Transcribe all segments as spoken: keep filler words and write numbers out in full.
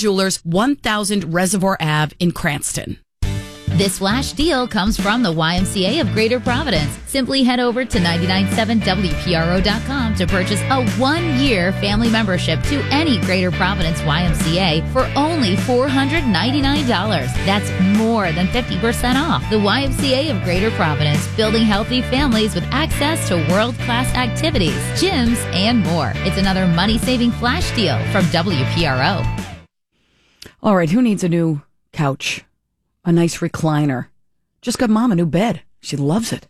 Jewelers, one thousand Reservoir Ave in Cranston. This flash deal comes from the Y M C A of Greater Providence. Simply head over to nine nine seven W P R O dot com to purchase a one-year family membership to any Greater Providence Y M C A for only four hundred ninety-nine dollars. That's more than fifty percent off. The Y M C A of Greater Providence, building healthy families with access to world-class activities, gyms, and more. It's another money-saving flash deal from W P R O. All right, who needs a new couch? A nice recliner. Just got mom a new bed. She loves it.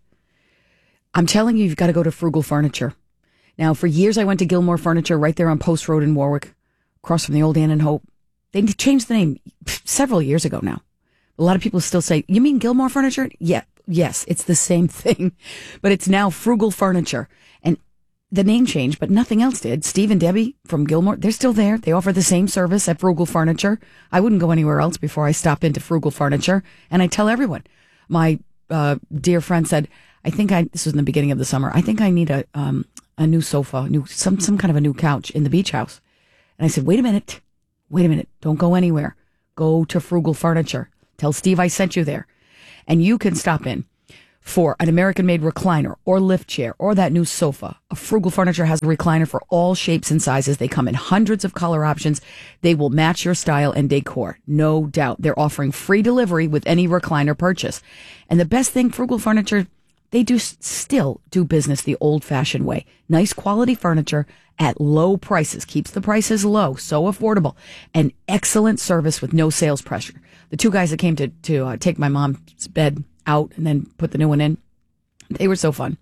I'm telling you, you've got to go to Frugal Furniture. Now, for years, I went to Gilmore Furniture right there on Post Road in Warwick, across from the old Ann and Hope. They changed the name several years ago now. A lot of people still say, you mean Gilmore Furniture? Yeah, yes, it's the same thing, but it's now Frugal Furniture. And the name changed, but nothing else did. Steve and Debbie from Gilmore, they're still there. They offer the same service at Frugal Furniture. I wouldn't go anywhere else before I stop into Frugal Furniture. And I tell everyone, my uh, dear friend said, I think I, this was in the beginning of the summer, I think I need a um, a new sofa, new some some kind of a new couch in the beach house. And I said, wait a minute, wait a minute, don't go anywhere. Go to Frugal Furniture. Tell Steve I sent you there. And you can stop in for an American-made recliner or lift chair or that new sofa. A Frugal Furniture has a recliner for all shapes and sizes. They come in hundreds of color options. They will match your style and decor, no doubt. They're offering free delivery with any recliner purchase. And the best thing, Frugal Furniture, they do still do business the old-fashioned way. Nice quality furniture at low prices. Keeps the prices low, so affordable. And excellent service with no sales pressure. The two guys that came to, to uh, take my mom's bed out and then put the new one in, they were so fun.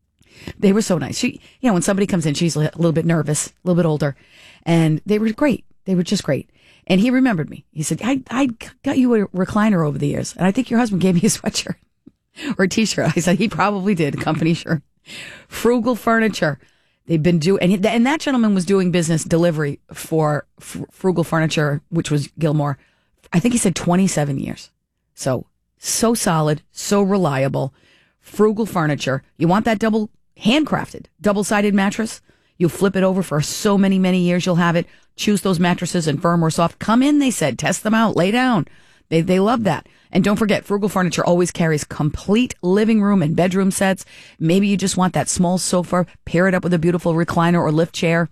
They were so nice. She, you know, when somebody comes in, she's a little bit nervous, a little bit older, and they were great. They were just great. And he remembered me. He said, I, I got you a recliner over the years, and I think your husband gave me a sweatshirt or a t-shirt. I said, he probably did, a company shirt. Frugal Furniture. They've been doing, and, he, and that gentleman was doing business delivery for F- Frugal Furniture, which was Gilmore. I think he said twenty-seven years. So, so solid, so reliable. Frugal Furniture. You want that double, handcrafted, double-sided mattress? You flip it over for so many, many years. You'll have it. Choose those mattresses in firm or soft. Come in, they said. Test them out. Lay down. They they love that. And don't forget, Frugal Furniture always carries complete living room and bedroom sets. Maybe you just want that small sofa. Pair it up with a beautiful recliner or lift chair.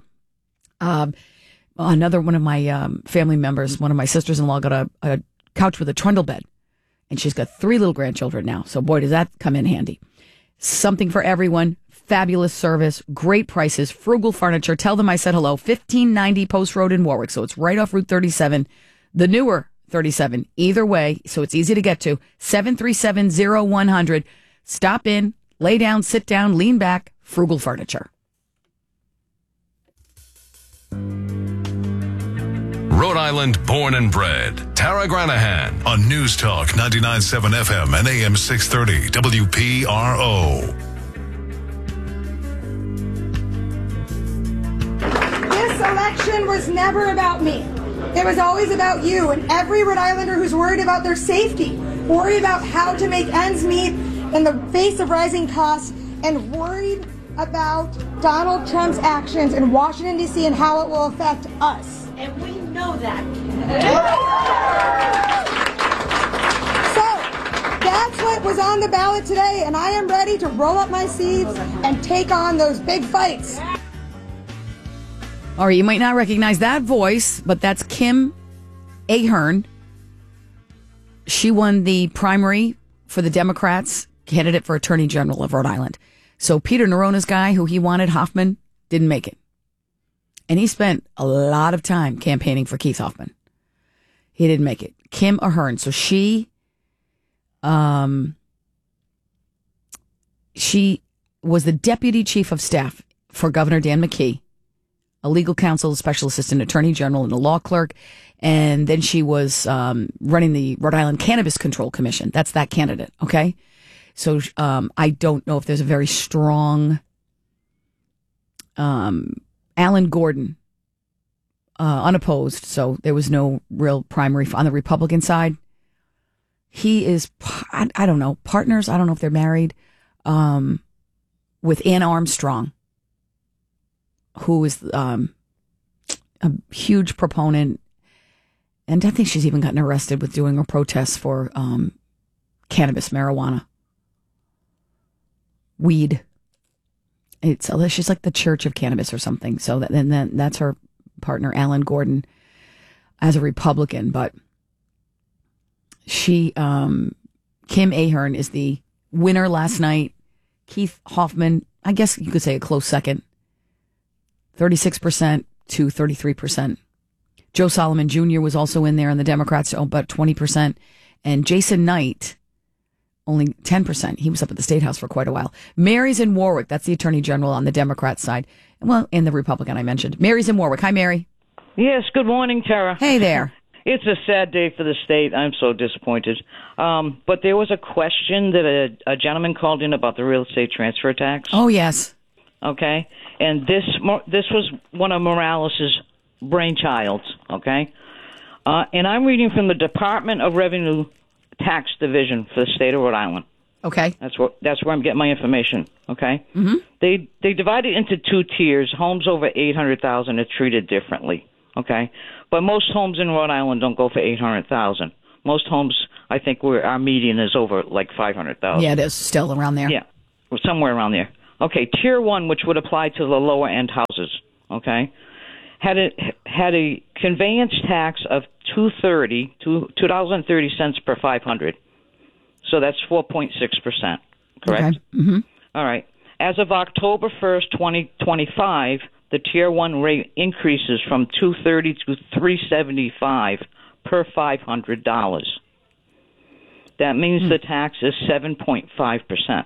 Um, another one of my um, family members, one of my sisters-in-law, got a, a couch with a trundle bed. And she's got three little grandchildren now. So boy, does that come in handy. Something for everyone. Fabulous service. Great prices. Frugal Furniture. Tell them I said hello. fifteen ninety Post Road in Warwick. So it's right off Route thirty-seven. The newer thirty-seven. Either way. So it's easy to get to. seven three seven, oh one hundred. Stop in. Lay down. Sit down. Lean back. Frugal Furniture. Rhode Island born and bred. Tara Granahan on News Talk ninety-nine point seven F M and A M six thirty W P R O. This election was never about me. It was always about you and every Rhode Islander who's worried about their safety, worried about how to make ends meet in the face of rising costs, and worried about Donald Trump's actions in Washington, D C and how it will affect us. And we know that. So, that's what was on the ballot today, and I am ready to roll up my sleeves and take on those big fights. All right, you might not recognize that voice, but that's Kim Ahern. She won the primary for the Democrats, candidate for Attorney General of Rhode Island. So Peter Nerona's guy, who he wanted, Hoffman, didn't make it. And he spent a lot of time campaigning for Keith Hoffman. He didn't make it. Kim Ahern. So she, um, she was the deputy chief of staff for Governor Dan McKee, a legal counsel, special assistant attorney general, and a law clerk. And then she was um, running the Rhode Island Cannabis Control Commission. That's that candidate. Okay. So um, I don't know if there's a very strong, um, Alan Gordon, uh, unopposed, so there was no real primary on the Republican side. He is, I, I don't know, partners, I don't know if they're married, um, with Ann Armstrong, who is um, a huge proponent and I think she's even gotten arrested with doing a protest for um, cannabis, marijuana, weed. It's she's like the Church of Cannabis or something. So that, and then that's her partner, Alan Gordon, as a Republican. But she, um, Kim Ahern, is the winner last night. Keith Hoffman, I guess you could say a close second, thirty-six percent to thirty-three percent. Joe Solomon Junior was also in there, and the Democrats about twenty percent. And Jason Knight, only ten percent. He was up at the State House for quite a while. Mary's in Warwick. That's the Attorney General on the Democrat side. Well, and the Republican I mentioned. Mary's in Warwick. Hi, Mary. Yes, good morning, Tara. Hey there. It's a sad day for the state. I'm so disappointed. Um, but there was a question that a, a gentleman called in about the real estate transfer tax. Oh, yes. Okay. And this this was one of Morales' brainchilds, okay? Uh, and I'm reading from the Department of Revenue Tax Division for the state of Rhode Island. Okay. That's where that's where I'm getting my information. Okay. Mm-hmm. They they divide it into two tiers. Homes over eight hundred thousand are treated differently. Okay, but most homes in Rhode Island don't go for eight hundred thousand. Most homes, I think, where our median is over like five hundred thousand. Yeah, it is still around there. Yeah, somewhere around there. Okay, tier one, which would apply to the lower end houses. Okay, had a had a conveyance tax of two thirty two two dollars and thirty cents per five hundred. So that's four point six percent. Correct. Okay. Mm-hmm. All right. As of October first, twenty twenty-five, the tier one rate increases from two thirty to three seventy-five per five hundred dollars. That means mm. the tax is seven point five percent.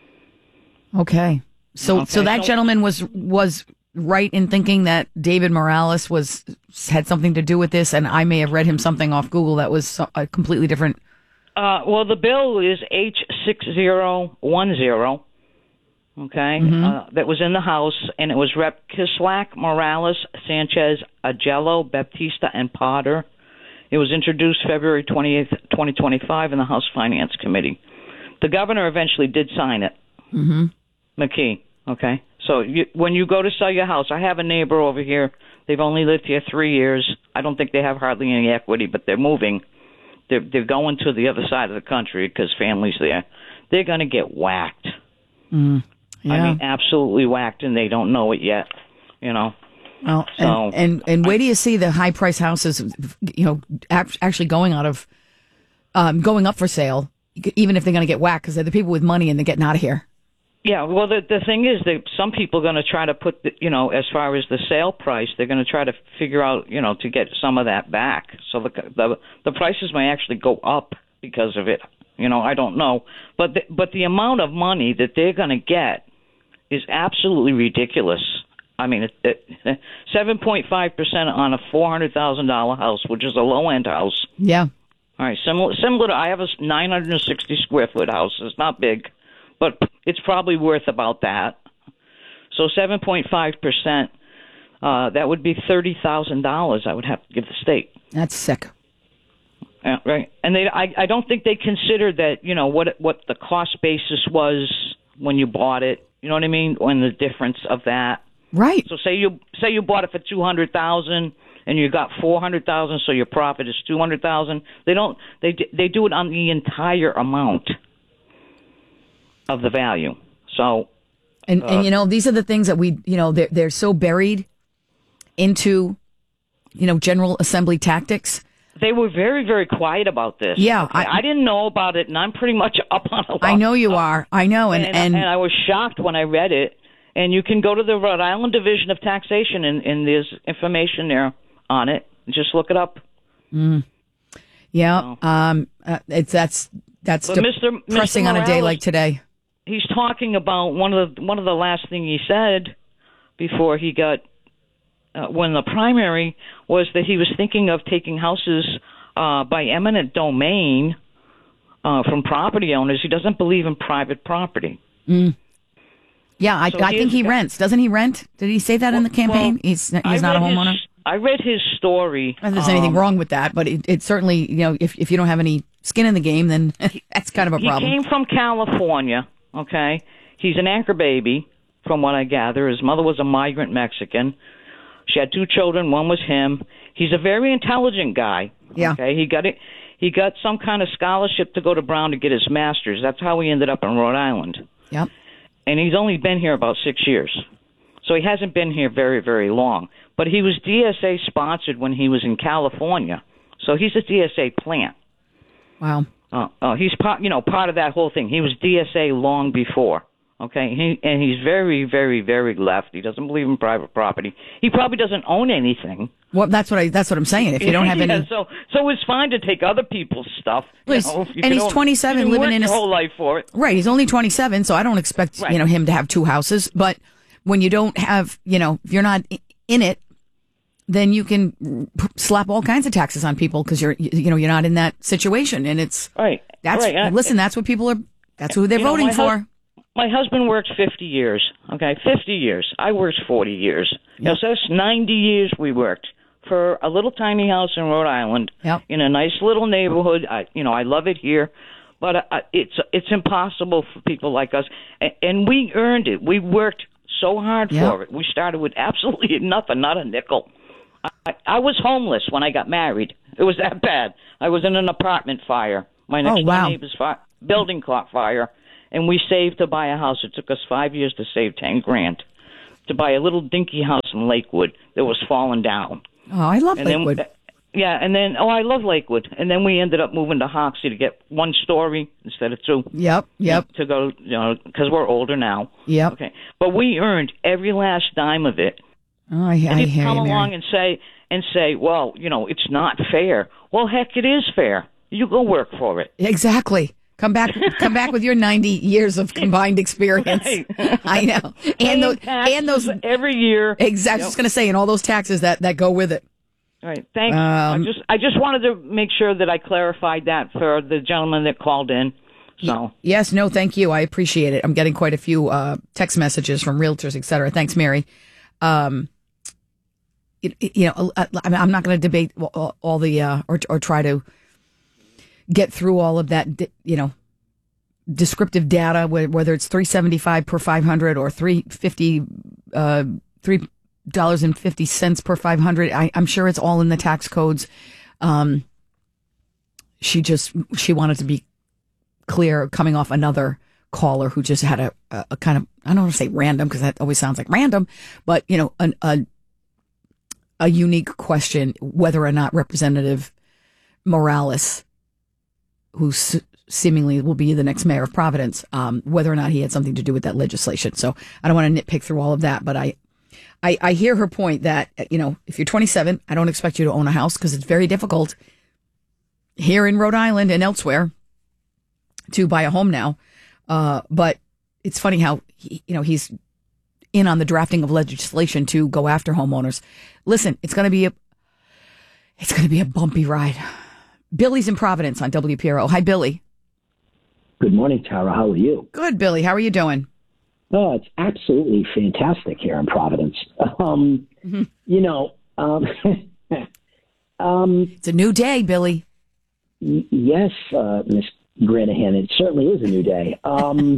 Okay. So okay. so that so, gentleman was was right in thinking that David Morales was had something to do with this, and I may have read him something off Google that was a completely different. Uh, well, the bill is H six zero one zero. Okay, mm-hmm. uh, that was in the House, and it was Rep Kislak, Morales, Sanchez, Agello, Baptista, and Potter. It was introduced February twenty-eighth, twenty twenty-five in the House Finance Committee. The governor eventually did sign it, mm-hmm. McKee, okay? So you, when you go to sell your house, I have a neighbor over here. They've only lived here three years. I don't think they have hardly any equity, but they're moving. They're, they're going to the other side of the country because family's there. They're going to get whacked. Mm. Yeah. I mean, absolutely whacked, and they don't know it yet, you know. Well, so, and, and, and wait till you see the high-price houses, you know, actually going out of, um, going up for sale, even if they're going to get whacked, because they're the people with money and they're getting out of here. Yeah, well, the the thing is that some people are going to try to put, the, you know, as far as the sale price, they're going to try to figure out, you know, to get some of that back. So the the, the prices may actually go up because of it. You know, I don't know. But the, but the amount of money that they're going to get is absolutely ridiculous. I mean, seven point five percent on a four hundred thousand dollars house, which is a low-end house. Yeah. All right, similar, similar to, I have a nine hundred sixty square foot house. It's not big, but it's probably worth about that. So seven point five percent, uh, that would be thirty thousand dollars I would have to give the state. That's sick. Yeah, right. And they, I, I don't think they considered that, you know, what what the cost basis was when you bought it. You know what I mean? And the difference of that. Right. So say you say you bought it for two hundred thousand and you got four hundred thousand, so your profit is two hundred thousand. They don't. They they do it on the entire amount of the value. So. And uh, and you know, these are the things that we, you know, they're they're so buried into, you know, General Assembly tactics. They were very, very quiet about this. Yeah. Okay? I, I didn't know about it, and I'm pretty much up on a lot. I know you are. I know. And, and, and, and I was shocked when I read it. And you can go to the Rhode Island Division of Taxation, and, and there's information there on it. Just look it up. Mm. Yeah. So. Um. Uh, it's that's that's de- Mister depressing Mister on a day like today. He's talking about one of the one of the last thing he said before he got uh, when the primary was that he was thinking of taking houses uh, by eminent domain uh, from property owners. He doesn't believe in private property. Mm. Yeah, I, so I think he got, rents. Doesn't he rent? Did he say that well, in the campaign? Well, he's he's not a homeowner. His, I read his story. Not that there's um, anything wrong with that, but it, it certainly, you know, if if you don't have any skin in the game, then that's kind of a problem. He came from California. Okay, he's an anchor baby, from what I gather. His mother was a migrant Mexican. She had two children. One was him. He's a very intelligent guy. Yeah. Okay, he got it. He got some kind of scholarship to go to Brown to get his master's. That's how he ended up in Rhode Island. Yep. And he's only been here about six years. So he hasn't been here very, very long. But he was D S A sponsored when he was in California. So he's a D S A plant. Wow. Uh, uh, he's part, you know, part of that whole thing. He was D S A long before. Okay, he, and he's very, very, very left. He doesn't believe in private property. He probably doesn't own anything. Well, that's what I. That's what I'm saying. If you don't have yeah, any, so so it's fine to take other people's stuff. Well, You know, if you and he's don't- twenty-seven, you didn't living work in a your s- whole life for it. right? He's only twenty-seven, so I don't expect Right. you know him to have two houses. But when you don't have, you know, if you're not i- in it, then you can p- slap all kinds of taxes on people because you're, you you know, you're not in that situation, and it's Right. that's right. I- listen. That's what people are. That's who they're You know, voting my for. hus- My husband worked fifty years. Okay, fifty years. I worked forty years. You know, so that's ninety years we worked for a little tiny house in Rhode Island Yep. in a nice little neighborhood. I, you know, I love it here, but uh, it's it's impossible for people like us. And, and we earned it. We worked so hard Yep. for it. We started with absolutely nothing, not a nickel. I, I was homeless when I got married. It was that bad. I was in an apartment fire. My next Oh, wow. door neighbor's fi- building caught fire. And we saved to buy a house. It took us five years to save ten grand to buy a little dinky house in Lakewood that was falling down. Oh, I love And Lakewood. then, yeah, and then oh, I love Lakewood. And then we ended up moving to Hoxie to get one story instead of two. Yep. Yep. To go, you know, because we're older now. Yep. Okay, but we earned every last dime of it. Oh, I, I And you hear come you, Mary. along and say and say, well, you know, it's not fair. Well, heck, it is fair. You go work for it. Exactly. Come back, come back with your ninety years of combined experience. Right. I know, and Paying those, taxes and those. every year. Exactly. I was Yep. just going to say, and all those taxes that, that go with it. Right. Thanks. Um, I just I just wanted to make sure that I clarified that for the gentleman that called in. So Yes, no, thank you. I appreciate it. I'm getting quite a few uh, text messages from realtors, et cetera. Thanks, Mary. Um, it, it- you know, I- I'm not going to debate all, all the uh, or or try to get through all of that. You know, descriptive data, whether it's three seventy-five per five hundred or three fifty, uh, three dollars and fifty cents per five hundred. I, I'm sure it's all in the tax codes. Um, she just she wanted to be clear, coming off another caller who just had a, a, a kind of, I don't want to say random because that always sounds like random, but you know, an, a a unique question whether or not Representative Morales, who s- seemingly will be the next mayor of Providence, um, whether or not he had something to do with that legislation. So I don't want to nitpick through all of that, but I, I, I hear her point that, you know, if you're twenty-seven, I don't expect you to own a house because it's very difficult here in Rhode Island and elsewhere to buy a home now. Uh, but it's funny how, he, you know, he's in on the drafting of legislation to go after homeowners. Listen, it's going to be a, it's going to be a bumpy ride. Billy's in Providence on W P R O. Hi, Billy. Good morning, Tara. How are you? Good, Billy. How are you doing? Oh, it's absolutely fantastic here in Providence. Um, Mm-hmm. You know, um, um, It's a new day, Billy. y- yes, uh, Miss Granahan, it certainly is a new day. Um,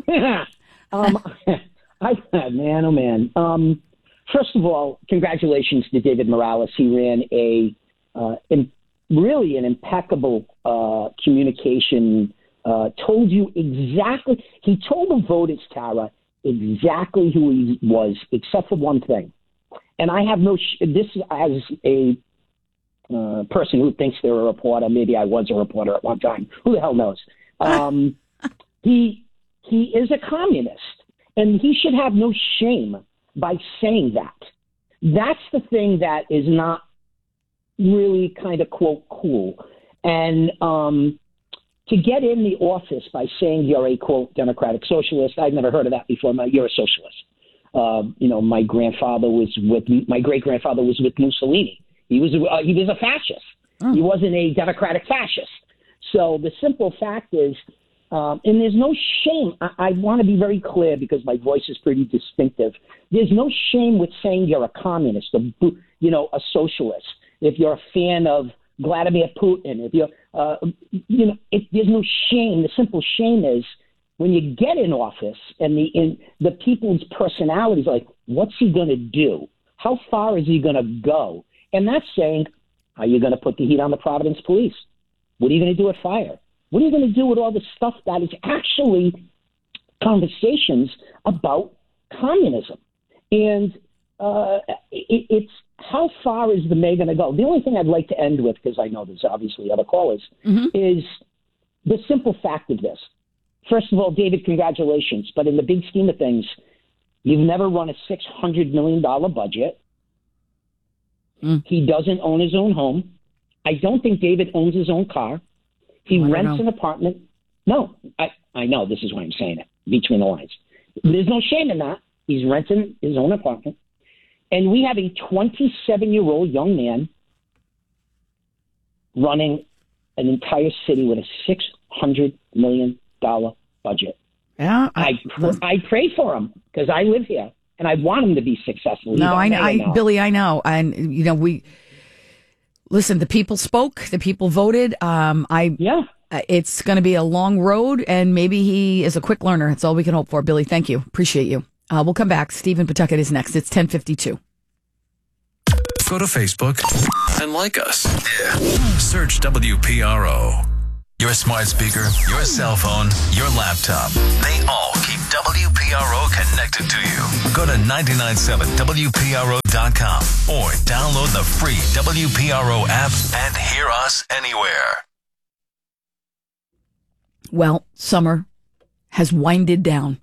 um, I, man, oh man. Um, first of all, congratulations to David Morales. He ran a uh, in, really an impeccable uh, communication. Uh, told you exactly. He told the voters, Tara, exactly who he was, except for one thing. And I have no. Sh- this as a uh, person who thinks they're a reporter. Maybe I was a reporter at one time. Who the hell knows? Um, he he is a communist, and he should have no shame by saying that. That's the thing that is not really kind of quote cool. And um, to get in the office by saying you're a quote Democratic Socialist, I've never heard of that before. You're a socialist. Uh, you know, my grandfather was with my great grandfather was with Mussolini. He was uh, he was a fascist. Oh. He wasn't a democratic fascist. So the simple fact is, um, and there's no shame. I, I want to be very clear because my voice is pretty distinctive. There's no shame with saying you're a communist, a you know, a socialist. If you're a fan of Vladimir Putin, if you're, uh, you know, it, there's no shame. The simple shame is when you get in office and the in the people's personalities, like, what's he going to do? How far is he going to go? And that's saying, How are you going to put the heat on the Providence police? What are you going to do with fire? What are you going to do with all the stuff that is actually conversations about communism? And uh, it, it's how far is the May going to go? The only thing I'd like to end with, because I know there's obviously other callers, mm-hmm. is the simple fact of this. First of all, David, congratulations. But in the big scheme of things, you've never run a six hundred million dollars budget. Mm. He doesn't own his own home. I don't think David owns his own car. He oh, rents an apartment. No, I, I know. This is why I'm saying it, between the lines. There's no shame in that. He's renting his own apartment. And we have a twenty-seven-year-old young man running an entire city with a six hundred million dollars budget. Yeah, I, I, I pray for him because I live here and I want him to be successful. No, I, I, Billy, I know. And, you know, we, listen, the people spoke, the people voted. Um, I, yeah, it's going to be a long road and maybe he is a quick learner. That's all we can hope for. Billy, thank you. Appreciate you. Uh, we'll come back. Stephen Pawtucket is next. It's ten fifty-two. Go to Facebook and like us. Yeah. Search W P R O. Your smart speaker, your cell phone, your laptop. They all keep W P R O connected to you. Go to nine nine seven W P R O dot com or download the free W P R O app and hear us anywhere. Well, summer has winded down.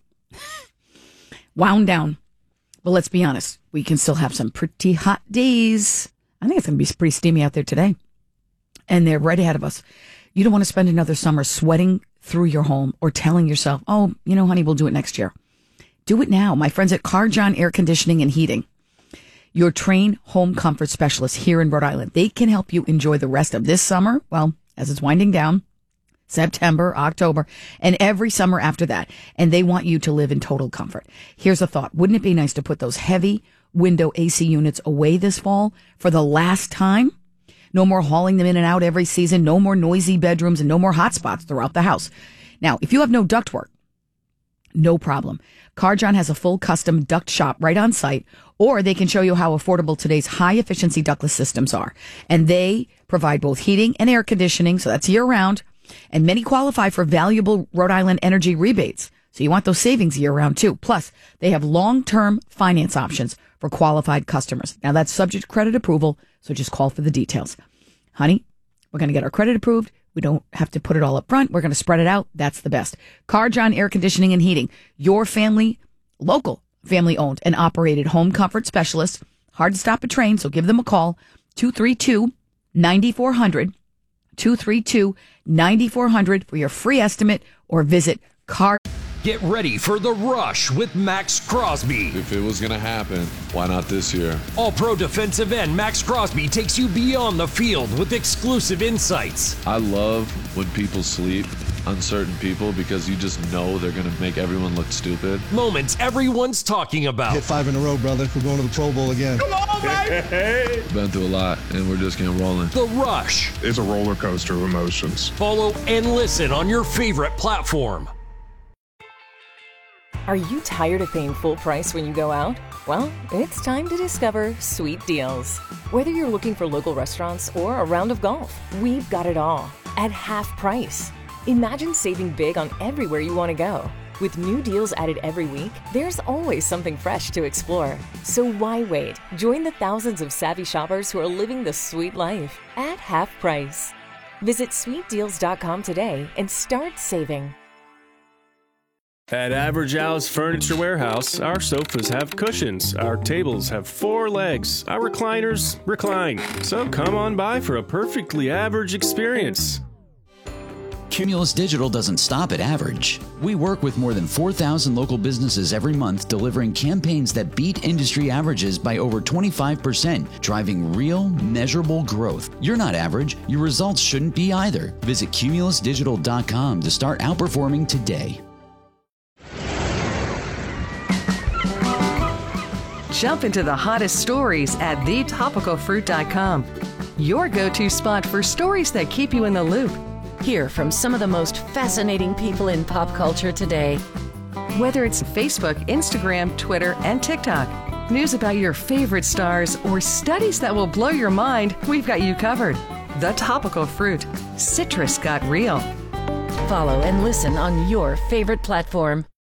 Wound down. Well, let's be honest. We can still have some pretty hot days. I think it's going to be pretty steamy out there today. And they're right ahead of us. You don't want to spend another summer sweating through your home or telling yourself, oh, you know, honey, we'll do it next year. Do it now. My friends at Car John Air Conditioning and Heating, your trained home comfort specialist here in Rhode Island. They can help you enjoy the rest of this summer. Well, as it's winding down, September, October, and every summer after that. And they want you to live in total comfort. Here's a thought. Wouldn't it be nice to put those heavy window A C units away this fall for the last time? No more hauling them in and out every season. No more noisy bedrooms and no more hot spots throughout the house. Now, if you have no ductwork, no problem. Car John has a full custom duct shop right on site, or they can show you how affordable today's high efficiency ductless systems are. And they provide both heating and air conditioning, so that's year round. And many qualify for valuable Rhode Island energy rebates. So you want those savings year round too. Plus, they have long-term finance options for qualified customers. Now that's subject to credit approval, so just call for the details. Honey, we're going to get our credit approved. We don't have to put it all up front. We're going to spread it out. That's the best. Car John Air Conditioning and Heating, your family, local family owned and operated home comfort specialist. Hard to stop a train, so give them a call. two three two, nine four zero zero. two three two, nine four zero zero for your free estimate or visit Car. Get ready for The Rush with Max Crosby. If it was going to happen, why not this year? All-pro defensive end Max Crosby takes you beyond the field with exclusive insights. I love when people sleep on certain people because you just know they're going to make everyone look stupid. Moments everyone's talking about. Hit five in a row, brother. We're going to the Pro Bowl again. Come on, baby! Been through a lot, and we're just getting rolling. The Rush. It's a roller coaster of emotions. Follow and listen on your favorite platform. Are you tired of paying full price when you go out? Well, it's time to discover Sweet Deals. Whether you're looking for local restaurants or a round of golf, we've got it all at half price. Imagine saving big on everywhere you want to go. With new deals added every week, there's always something fresh to explore. So why wait? Join the thousands of savvy shoppers who are living the sweet life at half price. Visit sweet deals dot com today and start saving. At Average Al's Furniture Warehouse, our sofas have cushions, our tables have four legs, our recliners recline. So come on by for a perfectly average experience. Cumulus Digital doesn't stop at average. We work with more than four thousand local businesses every month, delivering campaigns that beat industry averages by over twenty-five percent, driving real, measurable growth. You're not average. Your results shouldn't be either. Visit cumulus digital dot com to start outperforming today. Jump into the hottest stories at the topical fruit dot com. Your go-to spot for stories that keep you in the loop. Hear from some of the most fascinating people in pop culture today. Whether it's Facebook, Instagram, Twitter, and TikTok, News about your favorite stars or studies that will blow your mind, we've got you covered. The Topical Fruit. Citrus got real. Follow and listen on your favorite platform.